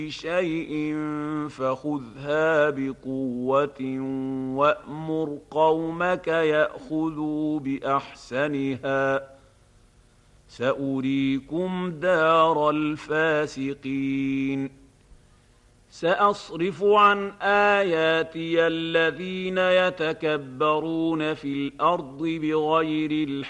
شيء فخذها بقوة وأمر قومك يأخذوا بأحسنها سأريكم دار الفاسقين سأصرف عن آياتي الذين يتكبرون في الأرض بغير الحق